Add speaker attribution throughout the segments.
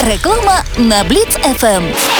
Speaker 1: Реклама на Бліц ФМ.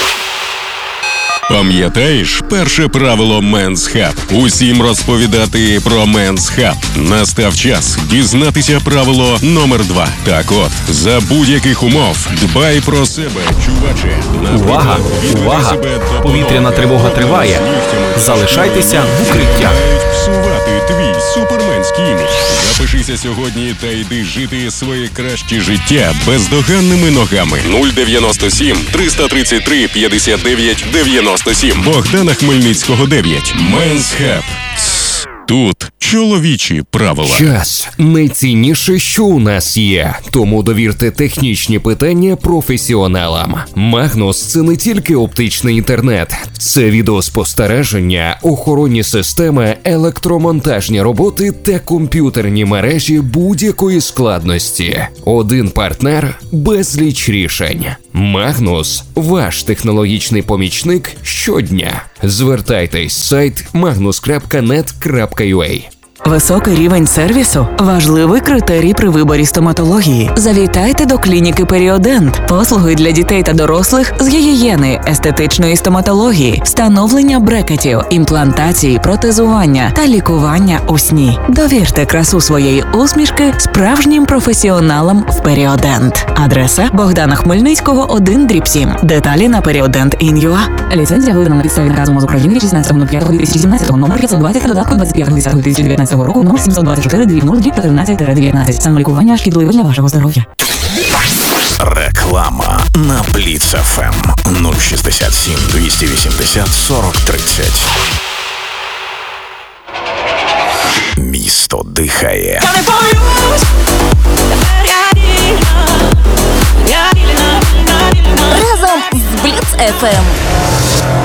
Speaker 2: Пам'ятаєш перше правило Men's Hub? Усім розповідати про Men's Hub. Настав час дізнатися правило номер 2. Так от, за будь-яких умов дбай про себе, чуваче.
Speaker 3: Увага! Увага! Повітряна тривога триває. Залишайтеся в укриттях.
Speaker 2: Псувати твій суперменський імідж. Запишися сьогодні та йди жити своє краще життя бездоганними ногами. 097 333 59 97. Богдана Хмельницького 9. Men's Hub. Тут чоловічі правила.
Speaker 3: Час – найцінніше, що у нас є. Тому довірте технічні питання професіоналам. Магнус – це не тільки оптичний інтернет. Це відеоспостереження, охоронні системи, електромонтажні роботи та комп'ютерні мережі будь-якої складності. Один партнер – безліч рішень. Магнус – ваш технологічний помічник щодня. Звертайтесь сайт magnus.net.ua.
Speaker 4: Високий рівень сервісу – важливий критерій при виборі стоматології. Завітайте до клініки Періодент. Послуги для дітей та дорослих з гігієни, естетичної стоматології, встановлення брекетів, імплантації, протезування та лікування у сні. Довірте красу своєї усмішки справжнім професіоналам в Періодент. Адреса Богдана Хмельницького 1/7. Деталі на Periodent.in.ua.
Speaker 5: Ліцензія видана на підставі наказу МОЗ України 16.05.2017, номер 520 та додатку 25.10.2019 року, номер 724-00-13-19. Самолікування шкідливе для вашого здоров'я.
Speaker 6: Реклама на Бліц ФМ 067 280 40 30. Місто дихає.
Speaker 1: Разом з Бліц ФМ.